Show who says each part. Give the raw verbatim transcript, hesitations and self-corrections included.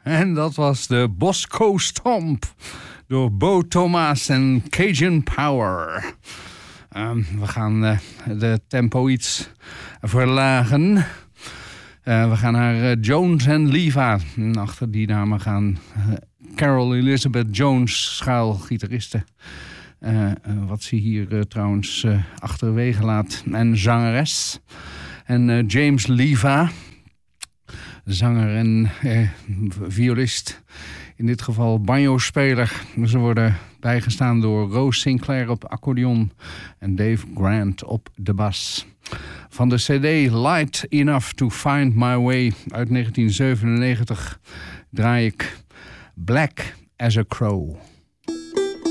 Speaker 1: En dat was de Bosco Stomp door Bo Thomas en Cajun Power. Um, we gaan uh, de tempo iets verlagen. Uh, we gaan naar uh, Jones en Liva. En achter die namen gaan uh, Carol Elizabeth Jones, schuilgitariste. Uh, uh, wat ze hier uh, trouwens uh, achterwege laat. En zangeres. En uh, James Liva, zanger en uh, violist. In dit geval banjo-speler. Ze worden bijgestaan door Rose Sinclair op accordeon en Dave Grant op de bas. Van de cd Light Enough to Find My Way uit negentien zevenennegentig draai ik Black as a Crow.